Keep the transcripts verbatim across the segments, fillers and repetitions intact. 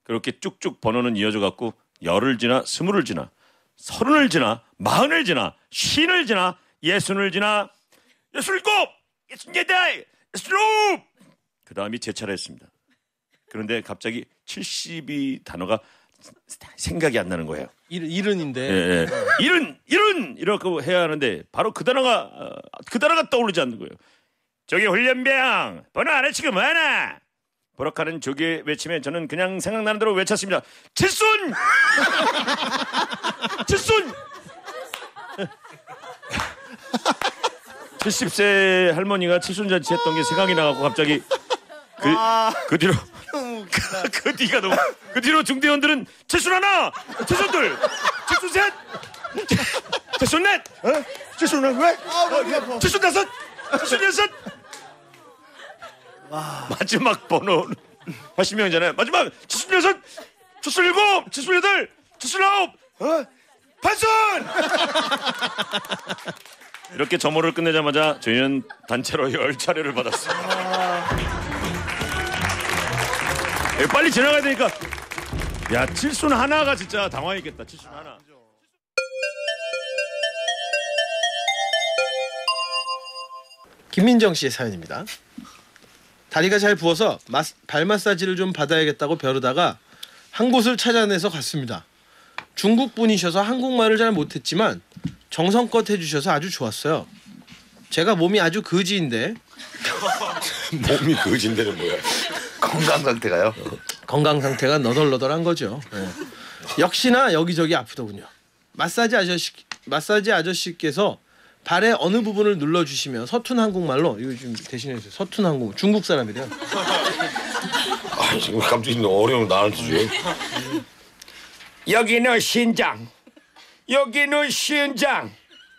그렇게 쭉쭉 번호는 이어져 갖고 열을 지나 스물을 지나 서른을 지나 마흔을 지나 쉰을 지나 예순을 지나 예순일곱, 예순여덟, 예순아홉 그 다음이 제 차례였습니다. 그런데 갑자기 칠십이 단어가 생각이 안 나는 거예요. 일, 일은인데. 예, 예. 일은 일은 이렇게 해야 하는데 바로 그 단어가 그 단어가 떠오르지 않는 거예요. 저기 훈련병 번호 안 해치고 뭐하나 버럭하는 조기의 외침에 저는 그냥 생각나는 대로 외쳤습니다. 칠순! 칠순! 칠십 세 할머니가 칠순잔치 했던 게 생각이 나갖고 갑자기 그, 그 뒤로 그, 그 뒤가 너무 그 뒤로 중대원들은 칠순 하나 칠순 둘 칠순 셋 칠순 넷 어? 칠순 넷 왜? 어, 칠순 다섯 칠순 여섯 마지막 번호는 팔십 명이잖아요. 마지막 칠순 여섯 칠순 일곱 칠순 여덟 칠순 아홉 어? 팔순 이렇게 점호를 끝내자마자 저희는 단체로 열 차례를 받았습니다. 빨리 지나가야 되니까 야 칠순 하나가 진짜 당황했겠다. 칠순 하나. 김민정 씨의 사연입니다. 다리가 잘 부어서 마스, 발 마사지를 좀 받아야겠다고 벼르다가 한 곳을 찾아내서 갔습니다. 중국 분이셔서 한국말을 잘 못했지만 정성껏 해주셔서 아주 좋았어요. 제가 몸이 아주 거지인데 몸이 거진데는 뭐야? 건강 상태가요? 건강 상태가 너덜너덜한 거죠. 네. 역시나 여기저기 아프더군요. 마사지 아저씨 마사지 아저씨께서 발의 어느 부분을 눌러주시며 서툰 한국말로 이거 좀 대신해 주세요. 서툰 한국 중국 사람이래요. 아, 지금 갑자기 어려운 나한테 줘. 여기는 신장. 여기는 신장.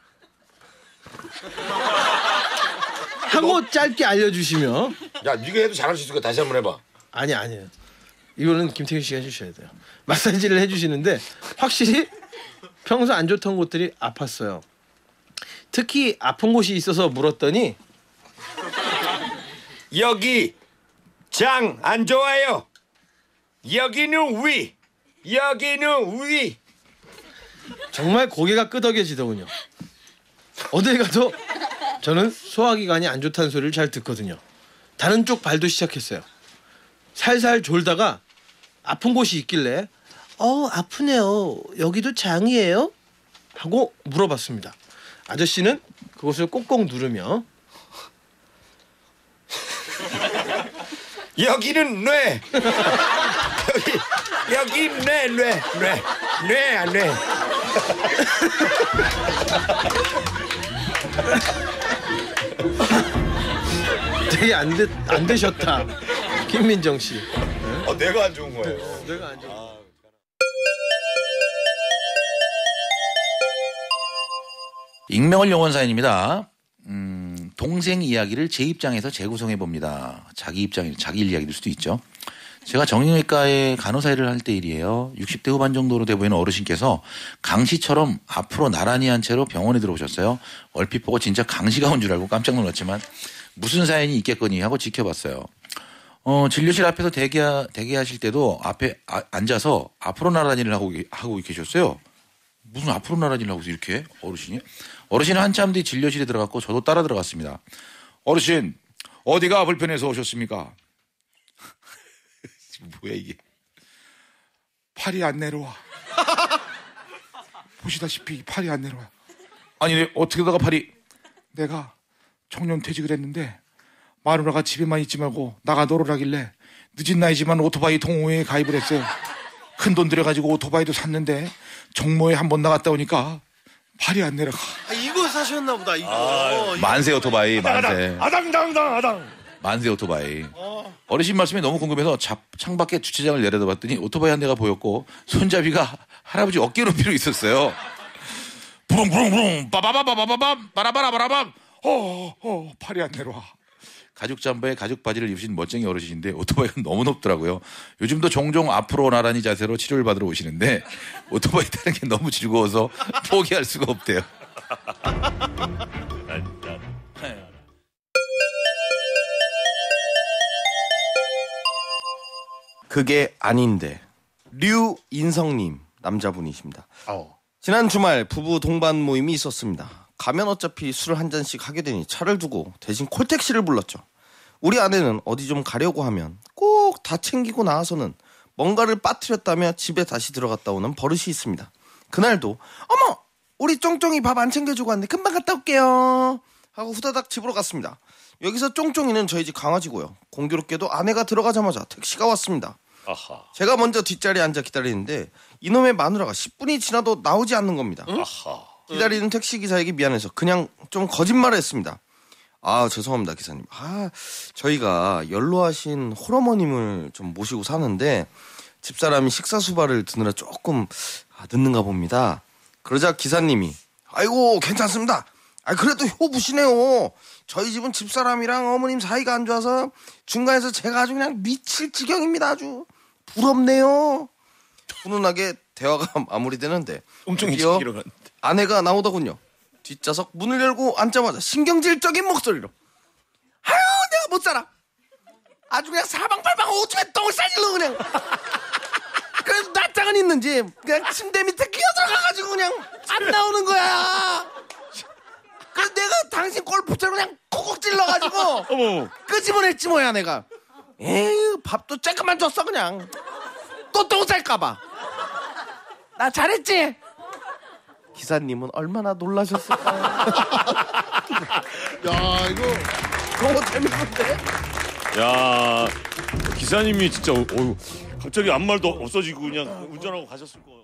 하고 짧게 알려주시며 야, 네가 해도 잘할 수 있을 거 다시 한번 해봐. 아니 아니에요. 이거는 김태균 씨가 해주셔야 돼요. 마사지를 해주시는데 확실히 평소 안 좋던 곳들이 아팠어요. 특히 아픈 곳이 있어서 물었더니 여기 장 안 좋아요. 여기는 위. 여기는 위. 정말 고개가 끄덕여지더군요. 어딜 가도 저는 소화기관이 안 좋다는 소리를 잘 듣거든요. 다른 쪽 발도 시작했어요. 살살 졸다가 아픈 곳이 있길래 어 아프네요. 여기도 장이에요? 하고 물어봤습니다. 아저씨는 그곳을 꼭꼭 누르며 여기는 뇌. 여기 여기 뇌 뇌 뇌 뇌 안 뇌. 되게 안, 되, 안 되셨다. 김민정 씨. 어, 내가 안 좋은 거예요. 내가 안 좋은 아. 익명을 용한 사연입니다. 음, 동생 이야기를 제 입장에서 재구성해 봅니다. 자기 입장이 자기 이야기일 수도 있죠. 제가 정형외과에 간호사 일을 할 때 일이에요. 육십 대 후반 정도로 돼 보이는 어르신께서 강씨처럼 앞으로 나란히 한 채로 병원에 들어오셨어요. 얼핏 보고 진짜 강씨가 온 줄 알고 깜짝 놀랐지만 무슨 사연이 있겠거니 하고 지켜봤어요. 어, 진료실 앞에서 대기, 대기하실 때도 앞에 아, 앉아서 앞으로 나란히를 하고, 하고 계셨어요. 무슨 앞으로 나란히를 하고 이렇게 어르신이? 어르신은 한참 뒤 진료실에 들어갔고 저도 따라 들어갔습니다. 어르신 어디가 불편해서 오셨습니까? 뭐야 이게? 팔이 안 내려와. 보시다시피 팔이 안 내려와. 아니 어떻게다가 팔이? 내가 청년 퇴직을 했는데 마누라가 집에만 있지 말고 나가 놀으라길래 늦은 나이지만 오토바이 동호회에 가입을 했어요. 큰 돈 들여가지고 오토바이도 샀는데 정모에 한번 나갔다 오니까 팔이 안 내려가. 아, 이거 사셨나 보다 이거. 아, 만세 오토바이 만세. 아당당당 아당. 만세 오토바이. 어. 어르신 말씀이 너무 궁금해서 잡, 창밖에 주차장을 내려다봤더니 오토바이 한 대가 보였고 손잡이가 할아버지 어깨 높이로 있었어요. 부릉부릉부릉 빠바바바바바밤 빠라바라바라밤. 어, 어, 팔이 안 내려와. 가죽 잠바에 가죽 바지를 입으신 멋쟁이 어르신인데 오토바이가 너무 높더라고요. 요즘도 종종 앞으로 나란히 자세로 치료를 받으러 오시는데 오토바이 타는 게 너무 즐거워서 포기할 수가 없대요. 그게 아닌데. 류인성님 남자분이십니다. 어. 지난 주말 부부 동반 모임이 있었습니다. 가면 어차피 술을 한 잔씩 하게 되니 차를 두고 대신 콜택시를 불렀죠. 우리 아내는 어디 좀 가려고 하면 꼭 다 챙기고 나와서는 뭔가를 빠뜨렸다며 집에 다시 들어갔다 오는 버릇이 있습니다. 그날도 어머 우리 쫑쫑이 밥 안 챙겨주고 왔는데 금방 갔다 올게요 하고 후다닥 집으로 갔습니다. 여기서 쫑쫑이는 저희 집 강아지고요. 공교롭게도 아내가 들어가자마자 택시가 왔습니다. 아하. 제가 먼저 뒷자리에 앉아 기다리는데 이놈의 마누라가 십 분이 지나도 나오지 않는 겁니다. 아하. 기다리는 택시기사에게 미안해서 그냥 좀 거짓말을 했습니다. 아 죄송합니다 기사님. 아 저희가 연로하신 홀어머님을 좀 모시고 사는데 집사람이 식사 수발을 드느라 조금 아, 늦는가 봅니다. 그러자 기사님이 아이고 괜찮습니다. 아 그래도 효부시네요. 저희 집은 집사람이랑 어머님 사이가 안 좋아서 중간에서 제가 아주 그냥 미칠 지경입니다. 아주 부럽네요. 훈훈하게 대화가 마무리되는데 엄청 드디어 일찍 일어났는데. 아내가 나오더군요. 뒷좌석 문을 열고 앉자마자 신경질적인 목소리로 아유 내가 못 살아. 아주 그냥 사방팔방 오줌에 똥을 싸질러 그냥. 그래서 낯장은 있는지 그냥 침대 밑에 끼어들어가가지고 그냥 안 나오는 거야. 그래서 내가 당신 골프처럼 그냥 콕콕 찔러가지고 어머. 끄집어냈지 뭐야 내가. 에이 밥도 쬐끔만 줬어 그냥. 또 똥 쌀까봐. 나 잘했지? 기사님은 얼마나 놀라셨을까요? 야 이거 너무 재밌는데? 야 기사님이 진짜 어, 어, 갑자기 아무 말도 없어지고 그냥 운전하고 가셨을 거예요.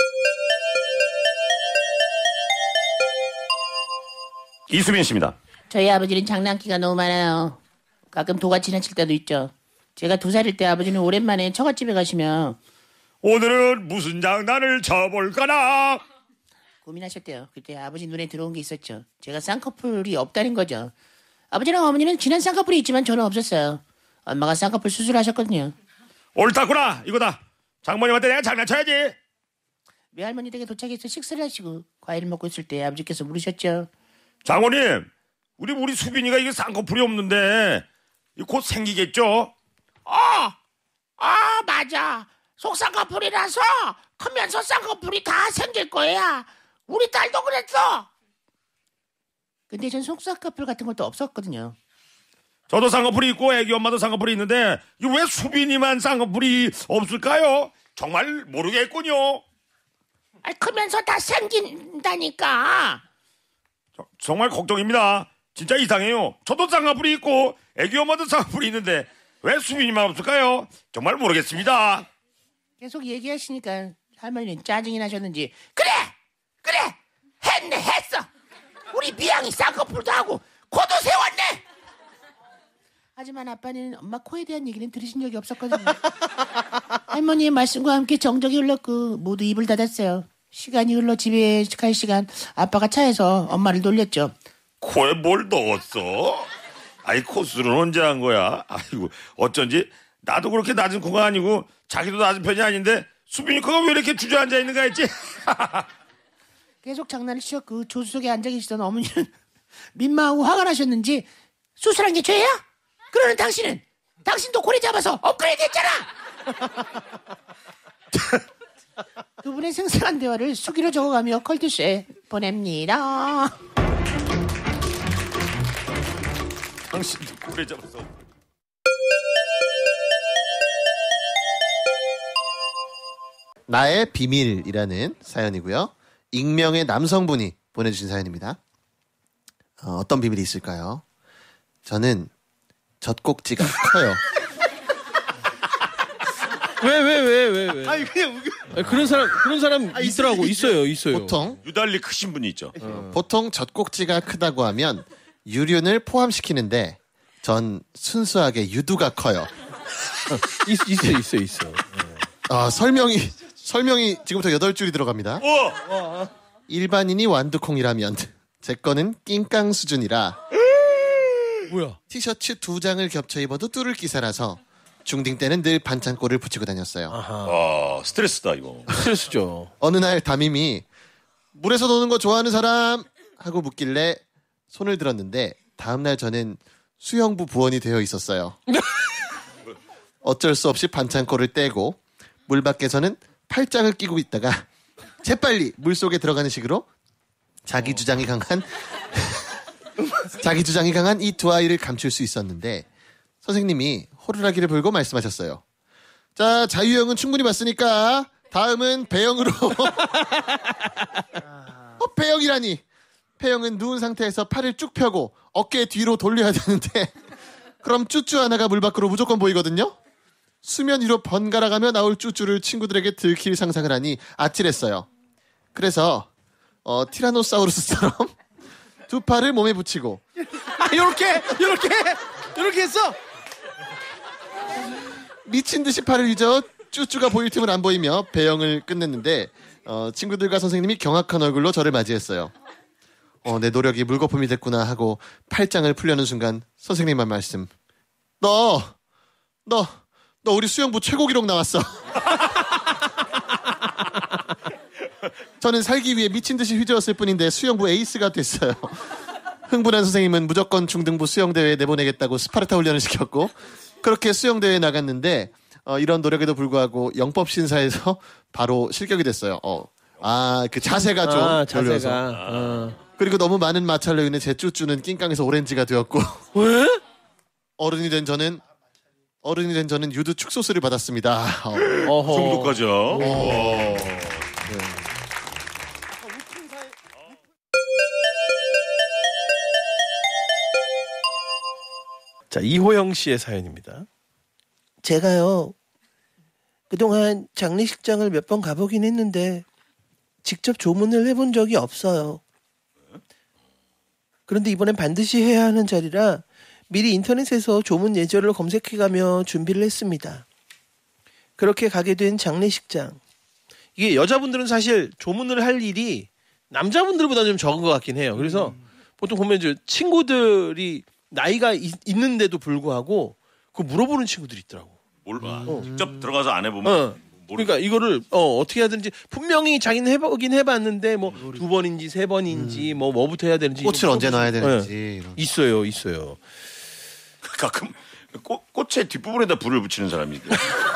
이수빈 씨입니다. 저희 아버지는 장난기가 너무 많아요. 가끔 도가 지나칠 때도 있죠. 제가 두 살일 때 아버지는 오랜만에 처갓집에 가시면 오늘은 무슨 장난을 쳐볼까나. 고민하셨대요. 그때 아버지 눈에 들어온 게 있었죠. 제가 쌍꺼풀이 없다는 거죠. 아버지랑 어머니는 진한 쌍꺼풀이 있지만 저는 없었어요. 엄마가 쌍꺼풀 수술하셨거든요. 옳다구나 이거다. 장모님한테 내가 장난쳐야지. 외할머니 댁에 도착해서 식사를 하시고 과일을 먹고 있을 때 아버지께서 물으셨죠. 장모님 우리 우리 수빈이가 이게 쌍꺼풀이 없는데 곧 생기겠죠? 아, 아 맞아. 속쌍꺼풀이라서 크면서 쌍꺼풀이 다 생길 거야. 우리 딸도 그랬어. 근데 전 속쌍꺼풀 같은 것도 없었거든요. 저도 쌍꺼풀이 있고 애기 엄마도 쌍꺼풀이 있는데 이거 왜 수빈이만 쌍꺼풀이 없을까요? 정말 모르겠군요. 아, 크면서 다 생긴다니까. 저, 정말 걱정입니다. 진짜 이상해요. 저도 쌍꺼풀이 있고 애기 엄마도 쌍꺼풀이 있는데 왜 수빈이만 없을까요? 정말 모르겠습니다. 계속 얘기하시니까 할머니는 짜증이 나셨는지 그래! 그래! 했네 했어! 우리 미양이 쌍꺼풀도 하고 코도 세웠네! 하지만 아빠는 엄마 코에 대한 얘기는 들으신 적이 없었거든요. 할머니의 말씀과 함께 정적이 흘렀고 모두 입을 닫았어요. 시간이 흘러 집에 갈 시간 아빠가 차에서 엄마를 놀렸죠. 코에 뭘 넣었어? 아이 코수는 언제 한 거야? 아이고 어쩐지 나도 그렇게 낮은 코가 아니고 자기도 낮은 편이 아닌데 수빈이 코가 왜 이렇게 주저앉아 있는가 했지? 계속 장난을 치셨고 조수석에 앉아 계시던 어머니는 민망하고 화가 나셨는지 수술한 게 죄야? 그러는 당신은 당신도 고리 잡아서 업그레이드 했잖아. 그분의 생생한 대화를 수기로 적어가며 컬투쇼에 보냅니다. 당신도 고래 잡았어. 나의 비밀이라는 사연이고요. 익명의 남성분이 보내주신 사연입니다. 어, 어떤 비밀이 있을까요? 저는 젖꼭지가 커요. 왜 왜 왜 왜 왜? 아니 그냥 우겨. 아니, 그런 사람 그런 사람 있더라고. 있어요, 있어요. 보통 유달리 크신 분이 있죠. 어. 보통 젖꼭지가 크다고 하면 유륜을 포함시키는데 전 순수하게 유두가 커요. 있, 있어, 있어, 있어. 아, 설명이 설명이 지금부터 여덟 줄이 들어갑니다. 우와! 일반인이 완두콩이라면 제 거는 낑깡 수준이라 뭐야? 티셔츠 두 장을 겹쳐 입어도 뚫을 기세라서 중딩 때는 늘 반창고를 붙이고 다녔어요. 아 스트레스다 이거. 스트레스죠. 어느 날 담임이 물에서 노는 거 좋아하는 사람 하고 묻길래 손을 들었는데 다음날 저는 수영부 부원이 되어 있었어요. 어쩔 수 없이 반창고를 떼고 물 밖에서는 팔짱을 끼고 있다가 재빨리 물속에 들어가는 식으로 자기 주장이 강한 자기 주장이 강한 이 두 아이를 감출 수 있었는데 선생님이 호루라기를 불고 말씀하셨어요. 자, 자유형은 충분히 봤으니까 다음은 배영으로. 어, 배영이라니. 배영은 누운 상태에서 팔을 쭉 펴고 어깨 뒤로 돌려야 되는데 그럼 쭈쭈 하나가 물 밖으로 무조건 보이거든요. 수면 위로 번갈아가며 나올 쭈쭈를 친구들에게 들킬 상상을 하니 아찔했어요. 그래서 어, 티라노사우루스처럼 두 팔을 몸에 붙이고 아, 요렇게 요렇게 요렇게 했어. 미친 듯이 팔을 휘저 쭈쭈가 보일 틈을 안 보이며 배영을 끝냈는데 어, 친구들과 선생님이 경악한 얼굴로 저를 맞이했어요. 어, 내 노력이 물거품이 됐구나 하고 팔짱을 풀려는 순간 선생님만 말씀. 너, 너, 너 우리 수영부 최고 기록 나왔어. 저는 살기 위해 미친 듯이 휘저었을 뿐인데 수영부 에이스가 됐어요. 흥분한 선생님은 무조건 중등부 수영대회에 내보내겠다고 스파르타 훈련을 시켰고 그렇게 수영대회에 나갔는데 어, 이런 노력에도 불구하고 영법심사에서 바로 실격이 됐어요. 어. 아, 그 자세가 좀 아, 별로여서. 자세가. 어. 그리고 너무 많은 마찰로 인해 제 쭈쭈는 낑깡에서 오렌지가 되었고 왜? 어른이 된 저는 어른이 된 저는 유두 축소수를 받았습니다. 어. 어허. 정도까지요. 자, 이호영 씨의 사연입니다. 제가요 그동안 장례식장을 몇 번 가보긴 했는데 직접 조문을 해본 적이 없어요. 그런데 이번엔 반드시 해야 하는 자리라 미리 인터넷에서 조문 예절을 검색해가며 준비를 했습니다. 그렇게 가게 된 장례식장. 이게 여자분들은 사실 조문을 할 일이 남자분들보다 좀 적은 것 같긴 해요. 그래서 음. 보통 보면 이제 친구들이 나이가 이, 있는데도 불구하고 그 물어보는 친구들이 있더라고. 몰라. 어. 직접 들어가서 안 해보면. 어. 그러니까 이거를 어, 어떻게 해야 되는지 분명히 자기는 해보긴 해봤는데 뭐 두 번인지 세 번인지 음. 뭐 뭐부터 해야 되는지 꽃을 언제 놔야 되는지 네. 이런. 있어요, 있어요. 가끔 꽃, 꽃의 뒷부분에다 불을 붙이는 사람이 있대.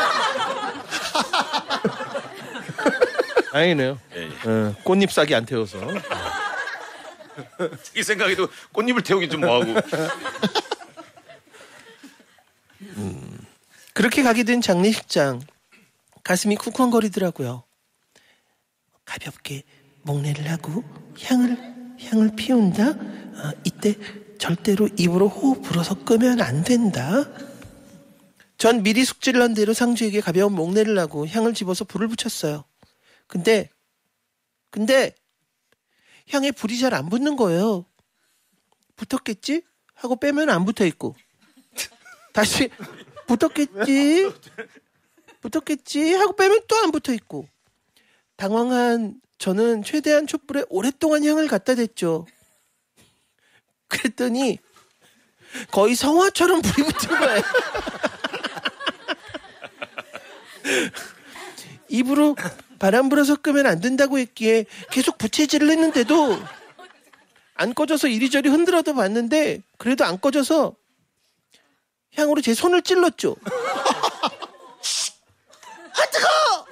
다행이네요. 예, 예. 어, 꽃잎 싹이 안 태워서. 이 생각에도 꽃잎을 태우긴 좀 뭐하고. 음, 그렇게 가게 된 장례식장. 가슴이 쿵쿵거리더라고요. 가볍게 목례를 하고 향을 향을 피운다. 아, 이때 절대로 입으로 호흡 불어서 끄면 안 된다. 전 미리 숙지를 한 대로 상주에게 가벼운 목례를 하고 향을 집어서 불을 붙였어요. 근데 근데 향에 불이 잘 안 붙는 거예요. 붙었겠지? 하고 빼면 안 붙어 있고 다시 붙었겠지? 붙었겠지? 하고 빼면 또 안 붙어 있고 당황한 저는 최대한 촛불에 오랫동안 향을 갖다 댔죠. 그랬더니 거의 성화처럼 불이 붙은 거예요. 입으로 바람 불어서 끄면 안 된다고 했기에 계속 부채질을 했는데도 안 꺼져서 이리저리 흔들어도 봤는데 그래도 안 꺼져서 향으로 제 손을 찔렀죠. 아 뜨거!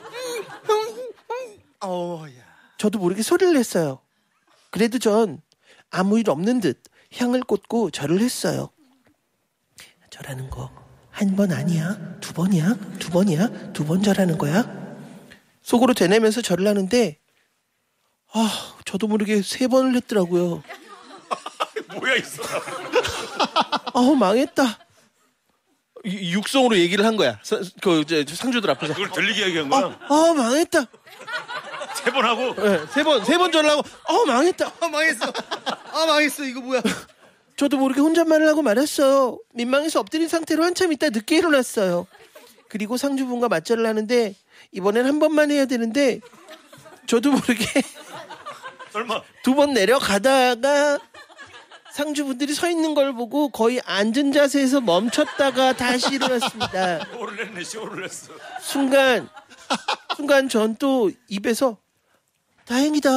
어, 야. 저도 모르게 소리를 냈어요. 그래도 전 아무 일 없는 듯 향을 꽂고 절을 했어요. 절하는 거 한 번 아니야? 두 번이야? 두 번이야? 두 번 절하는 거야? 속으로 되뇌면서 절을 하는데 아 저도 모르게 세 번을 했더라고요. 뭐야 이 사람. 아우 망했다. 이- 육성으로 얘기를 한 거야. 사- 그 이제 상주들 앞에서. 그걸 들리게 얘기한 거야. 아 망했다. 세 번 하고. 네, 세 번, 세 번 절을 하고, 아 망했다. 아, 망했어. 아, 망했어. 이거 뭐야. 저도 모르게 혼잣말을 하고 말았어요. 민망해서 엎드린 상태로 한참 있다 늦게 일어났어요. 그리고 상주분과 맞절을 하는데 이번엔 한 번만 해야 되는데 저도 모르게 설마. 두 번 내려가다가 상주분들이 서 있는 걸 보고 거의 앉은 자세에서 멈췄다가 다시 일어났습니다. 쇼를 냈네 쇼를 냈어. 순간 순간 전 또 입에서 다행이다.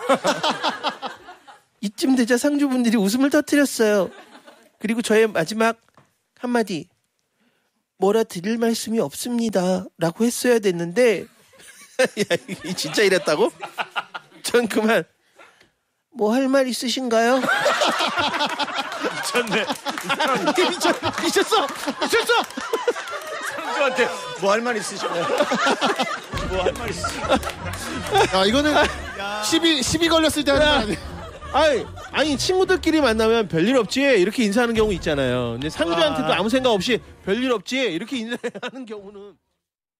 이쯤 되자 상주분들이 웃음을 터뜨렸어요. 그리고 저의 마지막 한마디. 뭐라 드릴 말씀이 없습니다라고 했어야 됐는데 야, 이게 진짜 이랬다고? 전 그만 뭐 할 말 있으신가요? 미쳤네. 미쳤, 미쳤어 미쳤어 선수한테 뭐 할 말 있으신가요? 뭐 할 말 있으신가요? 야 이거는 시비 시비 걸렸을 때 하는 거 아니에요? 아니, 아니 친구들끼리 만나면 별일 없지 이렇게 인사하는 경우 있잖아요. 근데 상주한테도 아무 생각 없이 별일 없지 이렇게 인사하는 경우는